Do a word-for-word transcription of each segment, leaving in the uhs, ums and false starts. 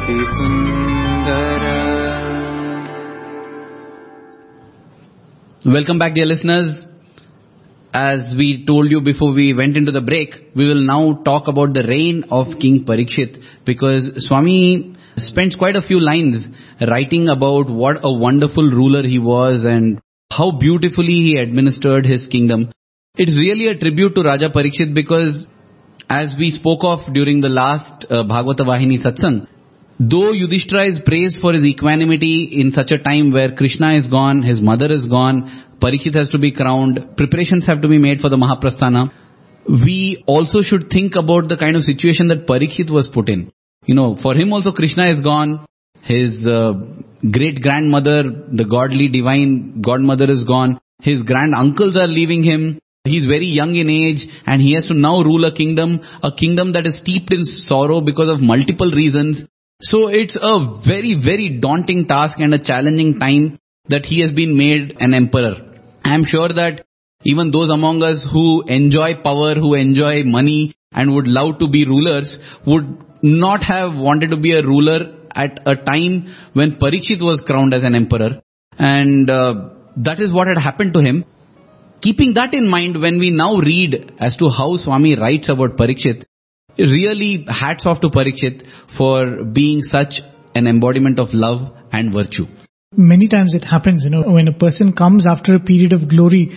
अति सुंदर. Welcome back, dear listeners. As we told you before we went into the break, we will now talk about the reign of King Parikshit, because Swami spends quite a few lines writing about what a wonderful ruler he was and how beautifully he administered his kingdom. It's really a tribute to Raja Parikshit, because as we spoke of during the last uh, Bhagavata Vahini Satsang, though Yudhishthira is praised for his equanimity in such a time where Krishna is gone, his mother is gone, Parikshit has to be crowned, preparations have to be made for the Mahaprasthana, we also should think about the kind of situation that Parikshit was put in. You know, for him also Krishna is gone, his uh, great-grandmother, the godly divine godmother is gone, his grand-uncles are leaving him, he's very young in age and he has to now rule a kingdom, a kingdom that is steeped in sorrow because of multiple reasons. So it's a very, very daunting task and a challenging time that he has been made an emperor. I am sure that even those among us who enjoy power, who enjoy money and would love to be rulers would not have wanted to be a ruler at a time when Parikshit was crowned as an emperor. And uh, that is what had happened to him. Keeping that in mind, when we now read as to how Swami writes about Parikshit, really hats off to Parikshit for being such an embodiment of love and virtue. Many times it happens, you know, when a person comes after a period of glory,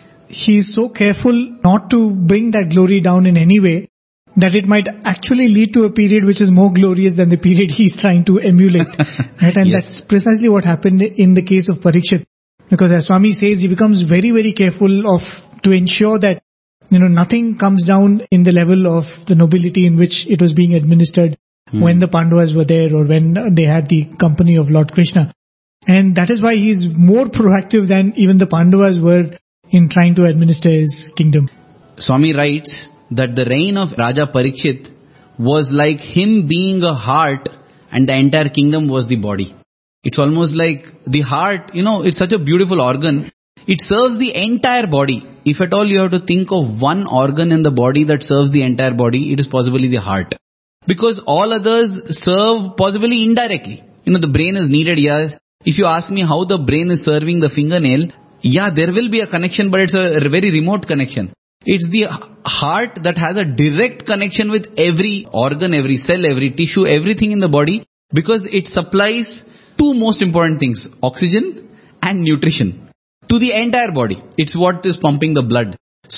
he is so careful not to bring that glory down in any way that it might actually lead to a period which is more glorious than the period he's trying to emulate. Right? And yes, that's precisely what happened in the case of Parikshit. Because as Swami says, he becomes very, very careful of to ensure that, you know, nothing comes down in the level of the nobility in which it was being administered hmm. when the Pandavas were there or when they had the company of Lord Krishna. And that is why he is more proactive than even the Pandavas were in trying to administer his kingdom. Swami writes that the reign of Raja Parikshit was like him being a heart and the entire kingdom was the body. It's almost like the heart, you know, it's such a beautiful organ. It serves the entire body. If at all you have to think of one organ in the body that serves the entire body, it is possibly the heart. Because all others serve possibly indirectly. You know, the brain is needed, yes. If you ask me how the brain is serving the fingernail, yeah, there will be a connection, but it's a very remote connection. It's the heart that has a direct connection with every organ, every cell, every tissue, everything in the body, because it supplies two most important things, oxygen and nutrition, to the entire body. It's what is pumping the blood.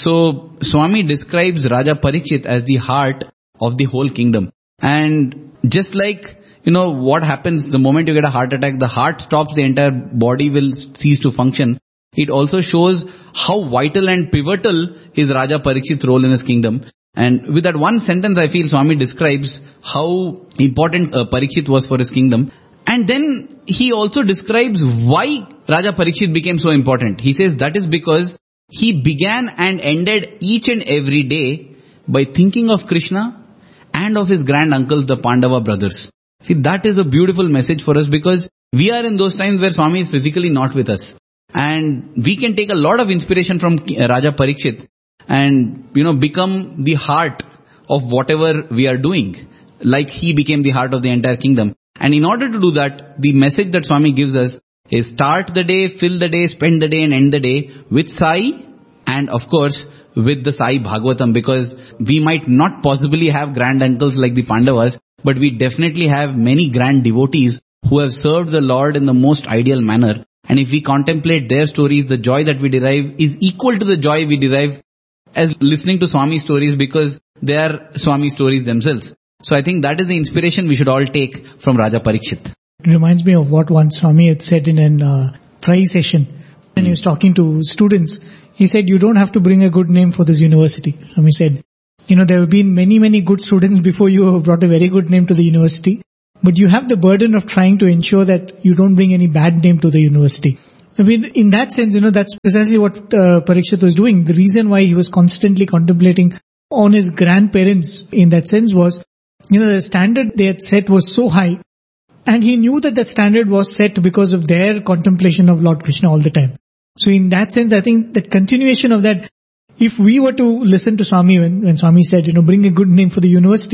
So Swami describes Raja Parikshit as the heart of the whole kingdom. And just like, you know, what happens the moment you get a heart attack, the heart stops, the entire body will cease to function. It also shows how vital and pivotal is Raja Parikshit's role in his kingdom. And with that one sentence, I feel Swami describes how important uh, Parikshit was for his kingdom. And then he also describes why Raja Parikshit became so important. He says that is because he began and ended each and every day by thinking of Krishna and of his grand uncles, the Pandava brothers. See, that is a beautiful message for us, because we are in those times where Swami is physically not with us. And we can take a lot of inspiration from Raja Parikshit and, you know, become the heart of whatever we are doing, like he became the heart of the entire kingdom. And in order to do that, the message that Swami gives us is start the day, fill the day, spend the day and end the day with Sai and of course with the Sai Bhagavatam, because we might not possibly have grand uncles like the Pandavas, but we definitely have many grand devotees who have served the Lord in the most ideal manner. And if we contemplate their stories, the joy that we derive is equal to the joy we derive as listening to Swami stories, because they are Swami stories themselves. So I think that is the inspiration we should all take from Raja Parikshit. It reminds me of what once Swami had said in an uh, Trai session when mm. he was talking to students. He said, you don't have to bring a good name for this university. Swami said, you know, there have been many, many good students before you who have brought a very good name to the university. But you have the burden of trying to ensure that you don't bring any bad name to the university. I mean, in that sense, you know, that's precisely what uh, Parikshit was doing. The reason why he was constantly contemplating on his grandparents in that sense was, you know, the standard they had set was so high. And he knew that the standard was set because of their contemplation of Lord Krishna all the time. So in that sense, I think that continuation of that, if we were to listen to Swami when, when Swami said, you know, bring a good name for the university,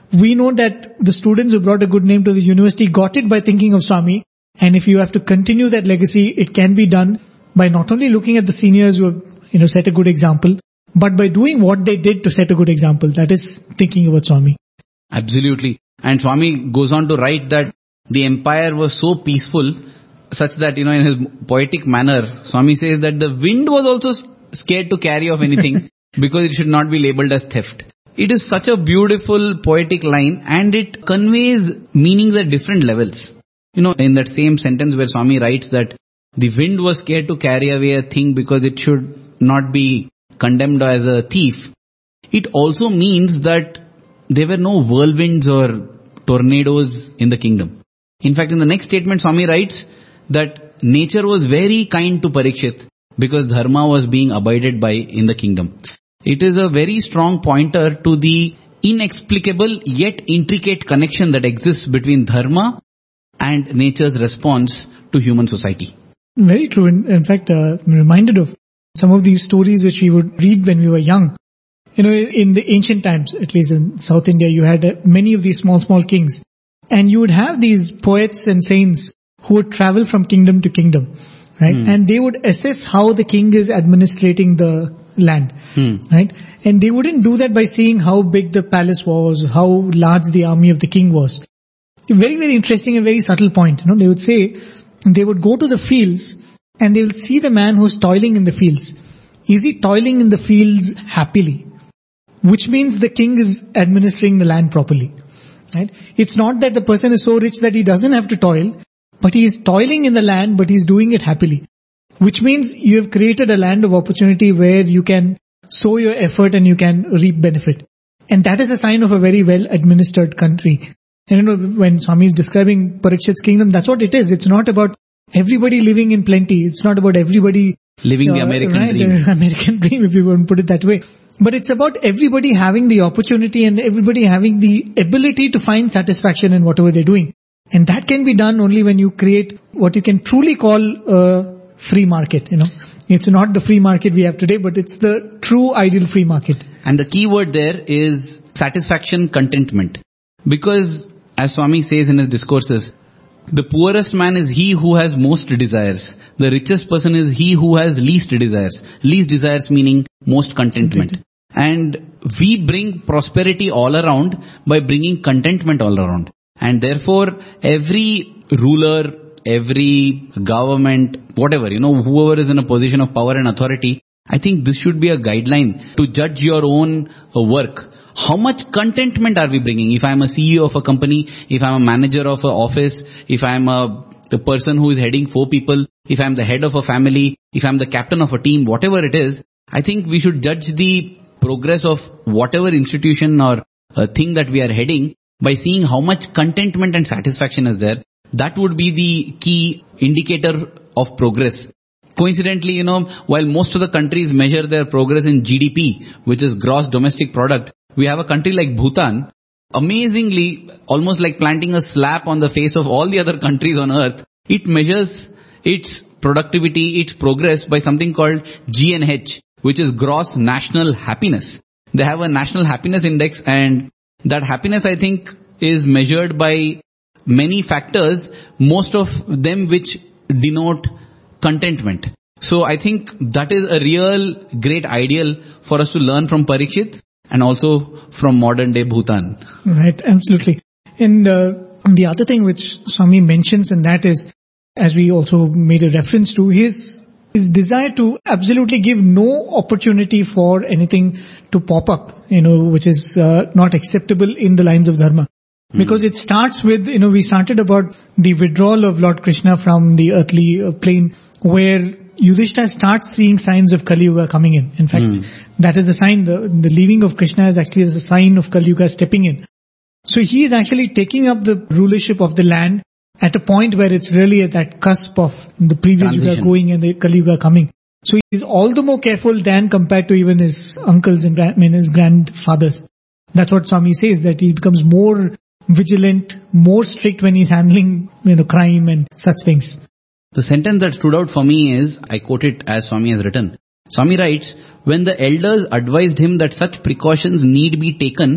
we know that the students who brought a good name to the university got it by thinking of Swami. And if you have to continue that legacy, it can be done by not only looking at the seniors who have, you know, set a good example, but by doing what they did to set a good example. That is thinking about Swami. Absolutely. And Swami goes on to write that the empire was so peaceful such that, you know, in his poetic manner, Swami says that the wind was also scared to carry off anything because it should not be labeled as theft. It is such a beautiful poetic line and it conveys meanings at different levels. You know, in that same sentence where Swami writes that the wind was scared to carry away a thing because it should not be condemned as a thief, it also means that there were no whirlwinds or tornadoes in the kingdom. In fact, in the next statement, Swami writes that nature was very kind to Parikshit because dharma was being abided by in the kingdom. It is a very strong pointer to the inexplicable yet intricate connection that exists between dharma and nature's response to human society. Very true. In, in fact, uh, I'm reminded of some of these stories which we would read when we were young. You know, in the ancient times, at least in South India, you had uh, many of these small, small kings. And you would have these poets and saints who would travel from kingdom to kingdom, right? Mm. And they would assess how the king is administrating the land, mm. right? And they wouldn't do that by seeing how big the palace was, how large the army of the king was. Very, very interesting and very subtle point. You know, they would say, they would go to the fields and they will see the man who's toiling in the fields. Is he toiling in the fields happily? Which means the king is administering the land properly. Right? It's not that the person is so rich that he doesn't have to toil, but he is toiling in the land, but he's doing it happily. Which means you have created a land of opportunity where you can sow your effort and you can reap benefit. And that is a sign of a very well administered country. And you know, when Swami is describing Parikshit's kingdom, that's what it is. It's not about everybody living in plenty. It's not about everybody living uh, the American right, dream. The American dream, if you want to put it that way. But it's about everybody having the opportunity and everybody having the ability to find satisfaction in whatever they're doing. And that can be done only when you create what you can truly call a free market, you know. It's not the free market we have today, but it's the true ideal free market. And the key word there is satisfaction, contentment. Because, as Swami says in his discourses, the poorest man is he who has most desires. The richest person is he who has least desires. Least desires meaning most contentment. Content. And we bring prosperity all around by bringing contentment all around. And therefore, every ruler, every government, whatever, you know, whoever is in a position of power and authority, I think this should be a guideline to judge your own work. How much contentment are we bringing? If I'm a C E O of a company, if I'm a manager of an office, if I'm a the person who is heading four people, if I'm the head of a family, if I'm the captain of a team, whatever it is, I think we should judge the progress of whatever institution or uh, thing that we are heading by seeing how much contentment and satisfaction is there. That would be the key indicator of progress. Coincidentally, you know, while most of the countries measure their progress in G D P, which is gross domestic product, we have a country like Bhutan, amazingly, almost like planting a slap on the face of all the other countries on earth. It measures its productivity, its progress by something called G N H, which is gross national happiness. They have a national happiness index, and that happiness, I think, is measured by many factors, most of them which denote contentment. So I think that is a real great ideal for us to learn from Parikshit and also from modern day Bhutan. Right, absolutely. And uh, the other thing which Swami mentions, and that is, as we also made a reference to, his his desire to absolutely give no opportunity for anything to pop up, you know, which is uh, not acceptable in the lines of dharma. Mm. Because it starts with, you know, we started about the withdrawal of Lord Krishna from the earthly uh, plane, where Yudhishthira starts seeing signs of Kali Yuga coming in. In fact, mm. that is the sign, the, the leaving of Krishna is actually a sign of Kali Yuga stepping in. So he is actually taking up the rulership of the land at a point where it's really at that cusp of the previous Transition. Yuga going and the Kali Yuga coming. So he's all the more careful than compared to even his uncles and grand, I mean his grandfathers. That's what Swami says, that he becomes more vigilant, more strict when he's handling, you know, crime and such things. The sentence that stood out for me is, I quote it as Swami has written. Swami writes, when the elders advised him that such precautions need be taken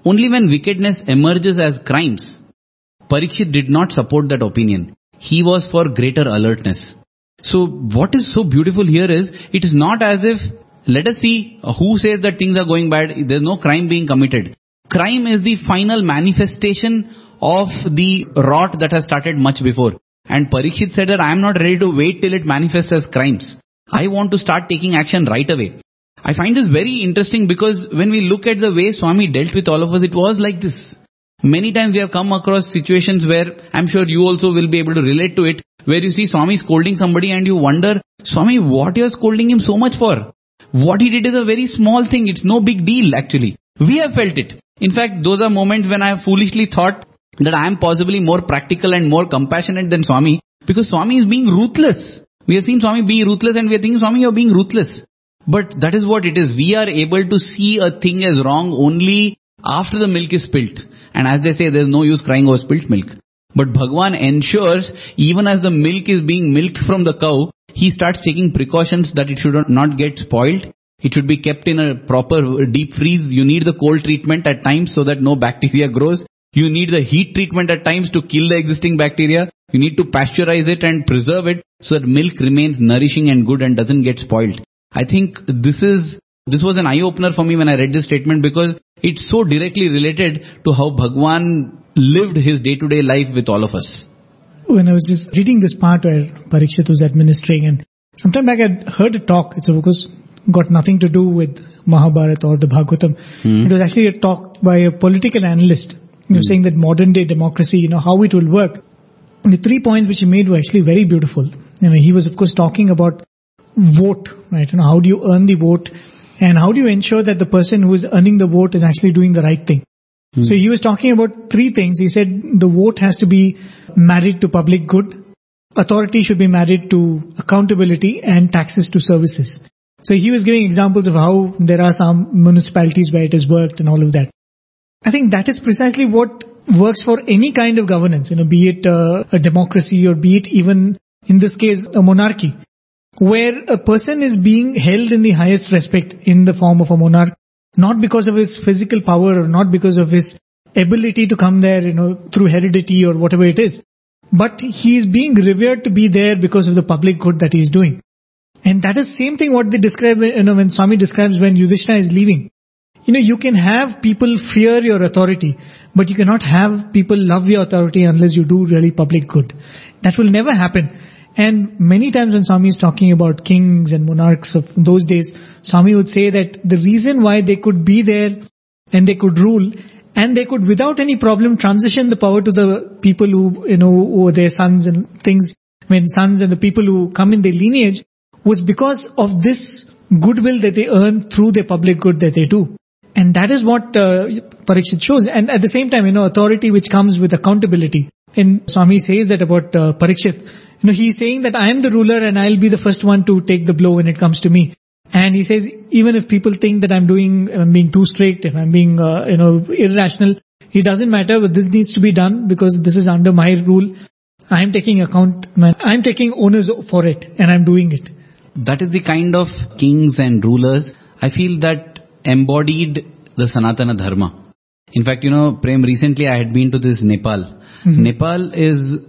only when wickedness emerges as crimes, Parikshit did not support that opinion. He was for greater alertness. So what is so beautiful here is, it is not as if, let us see who says that things are going bad, there's no crime being committed. Crime is the final manifestation of the rot that has started much before. And Parikshit said that I am not ready to wait till it manifests as crimes. I want to start taking action right away. I find this very interesting because when we look at the way Swami dealt with all of us, it was like this. Many times we have come across situations where I'm sure you also will be able to relate to it, where you see Swami scolding somebody and you wonder, Swami, what you are scolding him so much for? What he did is a very small thing. It's no big deal actually. We have felt it. In fact, those are moments when I have foolishly thought that I am possibly more practical and more compassionate than Swami, because Swami is being ruthless. We have seen Swami be ruthless and we are thinking, Swami, you are being ruthless. But that is what it is. We are able to see a thing as wrong only after the milk is spilt. And as they say, there is no use crying over spilt milk. But Bhagwan ensures, even as the milk is being milked from the cow, he starts taking precautions that it should not get spoiled. It should be kept in a proper deep freeze. You need the cold treatment at times so that no bacteria grows. You need the heat treatment at times to kill the existing bacteria. You need to pasteurize it and preserve it so that milk remains nourishing and good and doesn't get spoiled. I think this is, this was an eye-opener for me when I read this statement, because it's so directly related to how Bhagwan lived his day-to-day life with all of us. When I was just reading this part where Parikshit was administering, and sometime back I had heard a talk, it's of course got nothing to do with Mahabharata or the Bhagavatam. Mm. It was actually a talk by a political analyst, you know, mm. saying that modern day democracy, you know, how it will work. And the three points which he made were actually very beautiful. You know, he was of course talking about vote, right? You know, how do you earn the vote, and how do you ensure that the person who is earning the vote is actually doing the right thing? Hmm. So he was talking about three things. He said the vote has to be married to public good, authority should be married to accountability, and taxes to services. So he was giving examples of how there are some municipalities where it has worked and all of that. I think that is precisely what works for any kind of governance, you know, be it uh, a democracy or be it even in this case a monarchy, where a person is being held in the highest respect in the form of a monarch, not because of his physical power or not because of his ability to come there, you know, through heredity or whatever it is, but he is being revered to be there because of the public good that he is doing. And that is same thing what they describe, you know, when Swami describes when Yudhishthira is leaving. You know, you can have people fear your authority, but you cannot have people love your authority unless you do really public good. That will never happen. And many times when Swami is talking about kings and monarchs of those days, Swami would say that the reason why they could be there and they could rule and they could without any problem transition the power to the people who, you know, who were their sons and things, when sons and the people who come in their lineage, was because of this goodwill that they earn through their public good that they do. And that is what uh, Parikshit shows. And at the same time, you know, authority which comes with accountability. And Swami says that about uh, Parikshit. You know, he's saying that I am the ruler and I'll be the first one to take the blow when it comes to me. And he says, even if people think that I'm doing, I'm being too strict, if I'm being, uh, you know, irrational, it doesn't matter, but this needs to be done because this is under my rule. I'm taking account, I'm taking onus for it and I'm doing it. That is the kind of kings and rulers, I feel, that embodied the Sanatana Dharma. In fact, you know, Prem, recently I had been to this Nepal. Mm-hmm. Nepal is,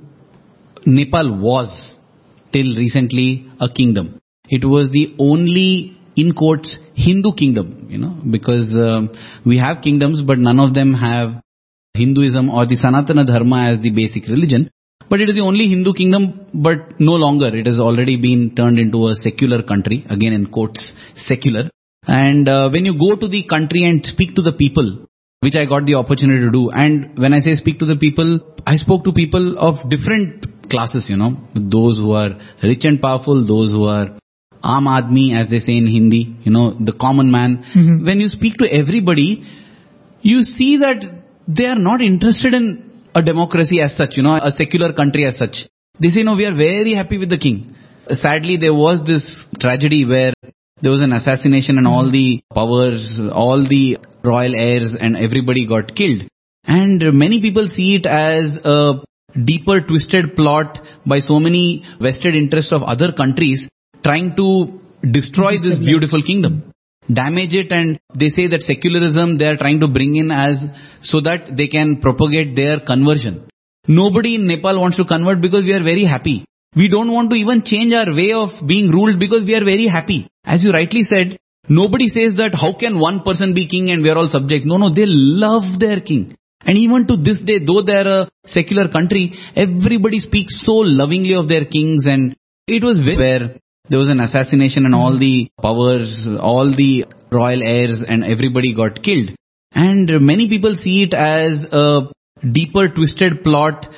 Nepal was till recently a kingdom. It was the only, in quotes, Hindu kingdom, you know, because uh, we have kingdoms, but none of them have Hinduism or the Sanatana Dharma as the basic religion. But it is the only Hindu kingdom, but no longer. It has already been turned into a secular country, again in quotes, secular. And uh, when you go to the country and speak to the people, which I got the opportunity to do, and when I say speak to the people, I spoke to people of different classes, you know, those who are rich and powerful, those who are Aam Aadmi, as they say in Hindi, you know, the common man. Mm-hmm. When you speak to everybody, you see that they are not interested in a democracy as such, you know, a secular country as such. They say, no, we are very happy with the king. Sadly, there was this tragedy where there was an assassination and all the powers, all the royal heirs and everybody got killed. And many people see it as a deeper twisted plot by so many vested interests of other countries trying to destroy this beautiful kingdom. damage it, and they say that secularism they are trying to bring in as so that they can propagate their conversion. Nobody in Nepal wants to convert because we are very happy. We don't want to even change our way of being ruled because we are very happy. As you rightly said, nobody says that how can one person be king and we are all subjects. No, no, they love their king. And even to this day, though they are a secular country, everybody speaks so lovingly of their kings. And it was where there was an assassination and all the powers, all the royal heirs and everybody got killed. And many people see it as a deeper twisted plot